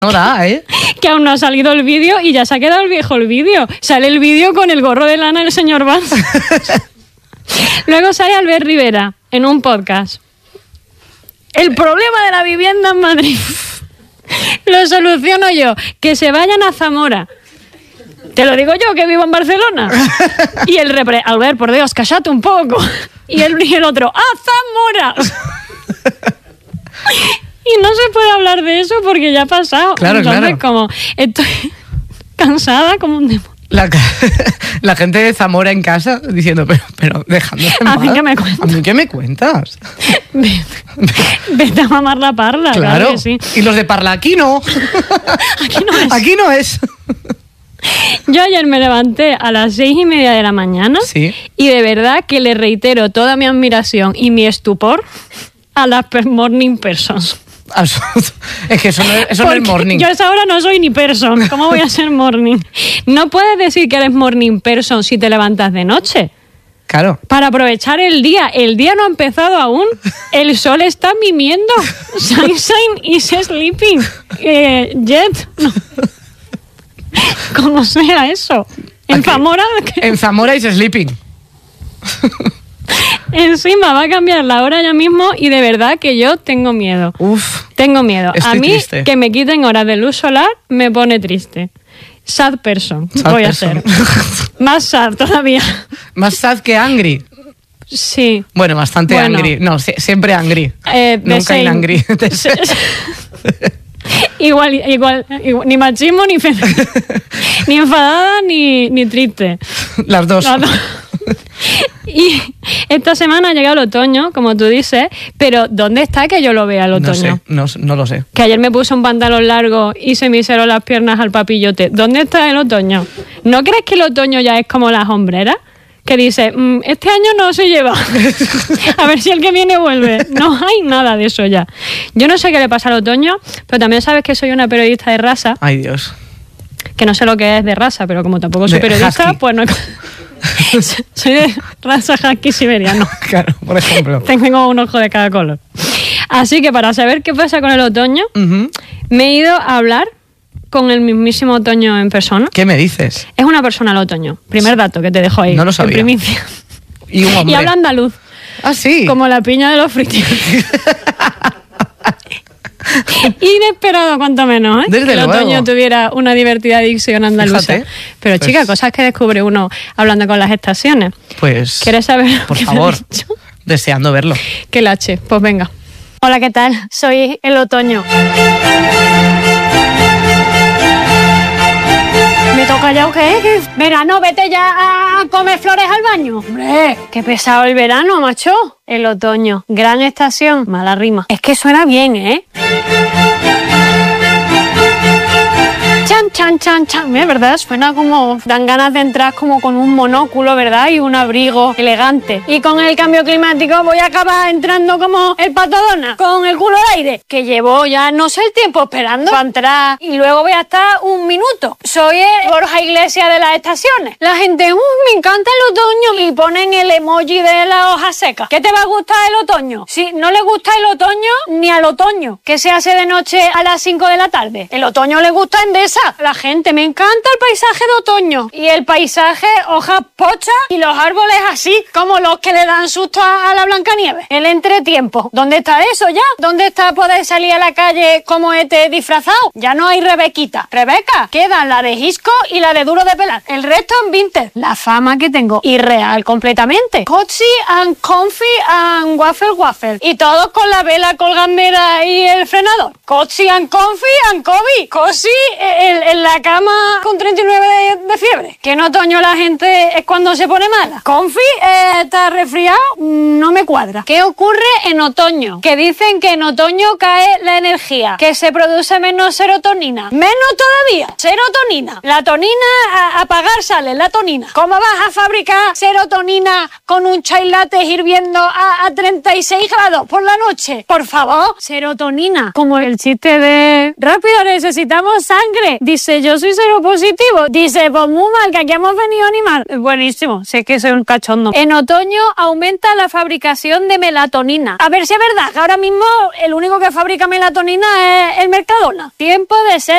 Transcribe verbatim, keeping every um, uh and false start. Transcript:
No da, ¿eh? Que aún no ha salido el vídeo y ya se ha quedado el viejo el vídeo. Sale el vídeo con el gorro de lana del señor Vaz. Luego sale Albert Rivera en un podcast. El problema de la vivienda en Madrid lo soluciono yo. Que se vayan a Zamora. Te lo digo yo, que vivo en Barcelona. Y el repre... Albert, por Dios, cállate un poco. Y el, y el otro, ¡a Zamora! Y no se puede hablar de eso porque ya ha pasado. Claro, Entonces, claro. como estoy cansada como un demonio. La, la gente de Zamora en casa diciendo, pero, pero déjame en ¿A mí paz. qué me cuentas? ¿A mí qué me cuentas? Vete, vete a mamar la parla. Claro, Claro que sí. Y los de Parla, aquí no. Aquí no es. Aquí no es. Yo ayer me levanté a las seis y media de la mañana. Sí. Y de verdad que le reitero toda mi admiración y mi estupor a las per- morning persons. Es que eso no es, eso no es morning. Yo a esa hora no soy ni person. ¿Cómo voy a ser morning? No puedes decir que eres morning person si te levantas de noche. Claro. Para aprovechar el día. El día no ha empezado aún. El sol está mimiendo. Sunshine is sleeping. Eh, jet. No. Como sea eso. En Aquí, Zamora... En Zamora is sleeping. Encima va a cambiar la hora ya mismo y de verdad que yo tengo miedo. Uf. Tengo miedo. Estoy a mí triste. que me quiten horas de luz solar me pone triste. Sad person. Sad voy person. a ser. Más sad todavía. Más sad que angry. Sí. Bueno, bastante Bueno. angry. No, si- siempre angry. Eh, the Nunca same. inangry. igual, igual, igual, ni machismo ni fe, ni enfadada ni, ni triste. Las dos. Las dos. Y esta semana ha llegado el otoño, como tú dices, pero ¿dónde está que yo lo vea el No otoño? sé, no, no lo sé. Que ayer me puse un pantalón largo y se me hicieron las piernas al papillote. ¿Dónde está el otoño? ¿No crees que el otoño ya es como las hombreras? Que dice, mmm, este año no se lleva. A ver si el que viene vuelve. No hay nada de eso ya. Yo no sé qué le pasa al otoño, pero también sabes que soy una periodista de raza, Ay, Dios. que no sé lo que es de raza, pero como tampoco soy De periodista, husky. pues no... Soy de raza husky siberiano. Claro, por ejemplo. Tengo un ojo de cada color. Así que para saber qué pasa con el otoño, Ujú. me he ido a hablar con el mismísimo otoño en persona. ¿Qué me dices? Es una persona el otoño. Primer dato que te dejo ahí. No lo sabía. En primicia. Y un hombre. Y habla andaluz. Ah, sí. Como la piña de los fritos. Inesperado, cuanto menos, ¿eh? Desde que el luego. otoño tuviera una divertida dicción andaluza. Fíjate. Pero, Pues- chica, cosas que descubre uno hablando con las estaciones. Pues, ¿Quieres saber lo por que me ha favor, dicho? deseando verlo. Que lache. Pues venga. Hola, ¿qué tal? Soy el otoño. ¿Me toca ya o qué? Verano, vete ya a comer flores al baño. Hombre, qué pesado el verano, macho. El otoño, gran estación, mala rima. Es que suena bien, ¿eh? Chan, chan, chan, chan. Es verdad, suena como... Dan ganas de entrar como con un monóculo, ¿verdad? Y un abrigo elegante. Y con el cambio climático voy a acabar entrando como el Pato Donald, con el culo al aire. Que llevo ya no sé el tiempo esperando para entrar. Y luego voy a estar un minuto. Soy el Borja Iglesias de las estaciones. La gente, uh, me encanta el otoño. Y ponen el emoji de la hoja seca. ¿Qué te va a gustar el otoño? Si no le gusta el otoño, ni al otoño, que se hace de noche a las cinco de la tarde. El otoño le gusta Endesa. La gente, me encanta el paisaje de otoño. Y el paisaje, hojas pochas y los árboles así, como los que le dan susto a, a la Blancanieves. El entretiempo. ¿Dónde está eso ya? ¿Dónde está poder salir a la calle como este disfrazado? Ya no hay Rebequita. Rebeca, quedan la de Hisco y la de Duro de Pelar. El resto en Vinted. La fama que tengo. Irreal completamente. Cozy and comfy and waffle waffle. Y todos con la vela colgandera y el frenador. Cozy and comfy and Kobe. Cozy en, en la cama con treinta y nueve de, de fiebre. Que en otoño la gente es cuando se pone mala. Comfy eh, está resfriado, no me cuadra. ¿Qué ocurre en otoño? Que dicen que en otoño cae la energía, que se produce menos serotonina. Menos todavía, serotonina. La tonina, a apagar sale, la tonina. ¿Cómo vas a fabricar serotonina con un chai latte hirviendo a, a treinta y seis grados por la noche? Por favor, serotonina. Como el chiste de rápido, necesitamos sangre. Dice, yo soy seropositivo. Dice, pues muy mal, que aquí hemos venido a animar. Buenísimo, sé que soy un cachondo. En otoño aumenta la fabricación de melatonina. A ver si es verdad, que ahora mismo el único que fabrica melatonina es el Mercadona. Tiempo de ser